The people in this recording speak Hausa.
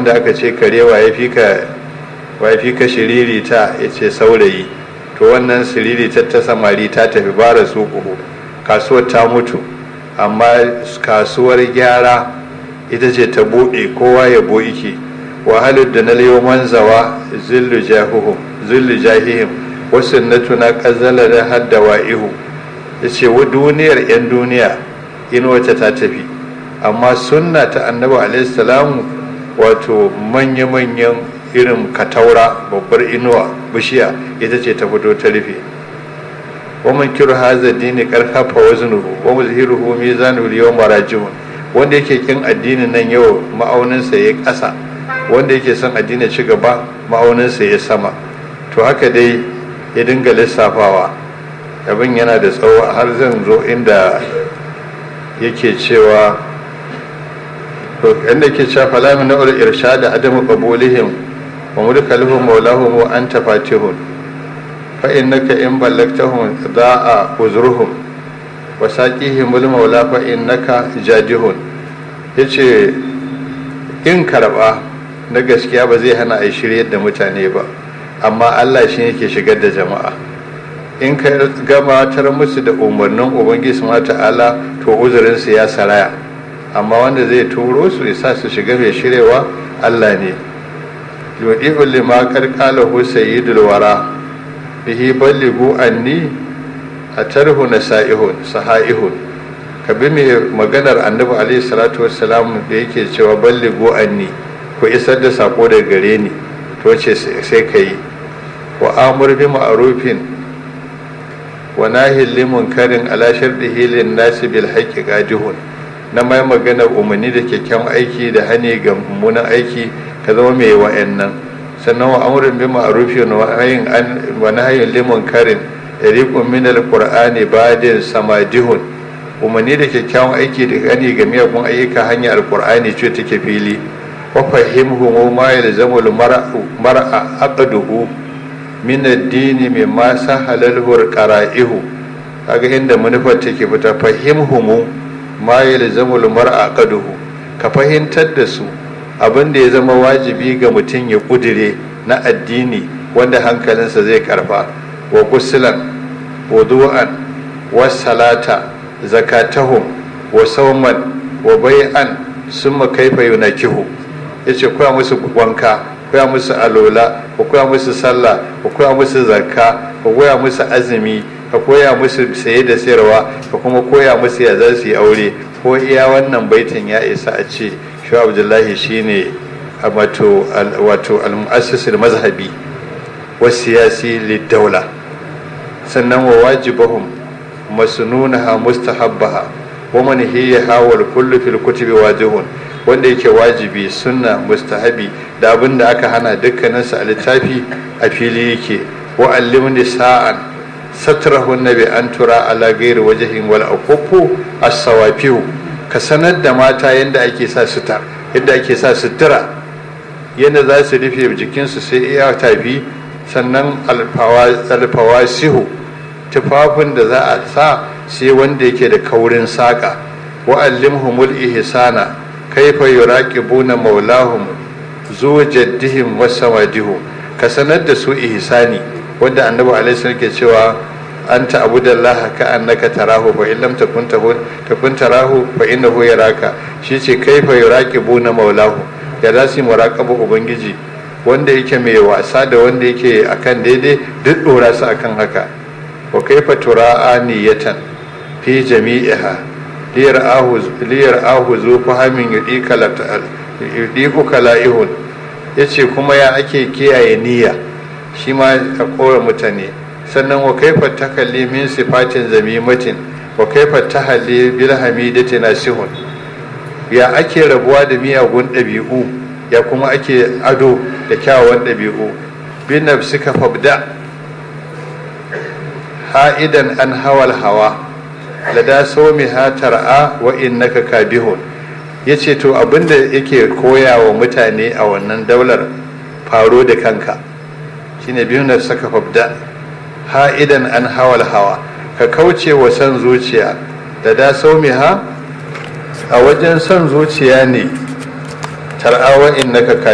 da aka ce kare wa ya fi ka shiriri ta ya ce saurayi, to wannan shiriri ta samari ta tafi bara su kuhu, kasuwar ta mutu, amma kasuwar gyara ita ce ta buɗe, kowa ya boiki wahalar da na liyo manzawa zillu jahihim wasu na tuna ƙazala da haddawa ihu. ya ce duniyar 'yan duniya inuwata ta tafi, amma sunna ta annabi alaihissalamu wato manya-manyan irin kataura babbar inuwa bishiya ita ce ta fito ta rufe. waman kiru haza dini karfafa waznuhu wa muzhiruhu mizanul yawm marajihun. wanda yake kin addinin nan yau ma'auninsa ya ƙasa, wanda yake son addini ci gaba ma'auninsa ya sama. to haka dai ya dinga lissafawa, abin yana da tsawo har zan zo inda yake cewa inda ke cewa falamin na'ur irshada adamu qabulihim wa mudkalihum maulahum wa anta fatihun fa innaka in ballagtahum da'a uzruhum wa saqihimul maula fa innaka jadihun. yace in karba na gaskiya ba zai hana a shiryar da mutane ba, amma Allah shi yake shigar da jama'a. in ka gabatar musu da umarnin ubangiji subhanahu ta'ala to uzurin su ya saraya, amma wanda zai turo su isa su shiga mai shirewa Allah ne. yudi'u lima qarqalahu sayyidul wara bihi ballighu anni atarhu sahaihun. ka bi mai maganar annabi alaihi salatu wassalam da yake cewa ballighu anni, ku isar da sako daga gare ni, to ce sai ka yi. wa amur bi ma'rufin wa nahil limunkarin ala shartihi lin nasi bil haqqi qadihun. na mai maganar umarni da kyakkyawan aiki da hani ga mummunan aiki, ka zama mai wa'annan. sannan wa amrun bi ma'rufin wa nahyin limunkarin riqun min alqur'ani badin samadihun. umarni da kyakkyawan aiki da hani ga miyagun ayyuka hanyar alqur'ani ce take fili. wa fahimhu ma yalzamu mar'a aqduhu min ad-din mimma sahalahu qara'ihu. kaga inda manufar take fita, fahimhu ma yalzamu mar'a aqduhu, ka fahimtar da su abin da ya zama wajibi ga mutum ya kudire na addini wanda hankalinsa zai karfa. wa ghuslan wudu'an wa salata zakatahum wa sawman wa bai'an summa kaifa yunakihu. yace koya musu wanka, koya musu alola, ko koya musu sallah, ko koya musu zakka, ko koya musu azumi, ka koya musu saye da sayarwa, ka kuma koya musu ya za su yi aure. ko iya wannan baitin ya isa a ce shi abdullahi shine wato al-mu'assis al-mazhabi wa siyasi lid-dawla. sannan wa wajibahum masnunaha mustahabbaha wa manhiyaha wal kullu fil kutubi wajihun. wanda yake wajibi sunna mustahabi da abin da aka hana dukkaninsa a littafi a fili yake. wa allimni sa'an satrahun nabi an tura ala gairi wajahin wal aqufu as-sawafihu. ka sanar da mata yadda ake sa sutura, yadda za su rufe jikinsu sai iya tafi. sannan alfawasihu, tufafin da za a sa sai wanda yake da kaurin saƙa. wa allimhumul ihsana kaifa yuraqibuna maulahum zu jaddihim wasamadihu. ka sanar da su ihsani wanda annabi alaihi salam ke cewa anta abudallaha ka annaka tarahu fa in lam takun tarahu fa innahu yaraka. shi ce kaifa yuraqibuna maulahu, ya za su muraqabu ubangiji wanda yake mai wasa da wanda yake akan daidai duk dora su akan haka. wa kaifa tura'a niyatan fi jami'iha liyar ahu zu fahamin yudiku kala'ihun. yace kuma ya ake kiyaye niyya, shi ma a kora mutane. sannan wa kaifa takalli min sifatin zamimatin wa kaifa tahalli bil hamidati nasihun. ya ake rabuwa da miyagun ɗabi'u, ya kuma ake ado da kyawawan ɗabi'u. bin nafsika fabda ha'idan an hawal hawa lada sawmiha tar'a wa innaka kabihun. yace to abinda yake koya wa mutane a wannan daular, faro da kanka, shine bin nafsika fabda ha'idan an hawal hawa, ka kauce wa san zuciya. da sawmiha a wajen san zuciya ne tar'a wa innaka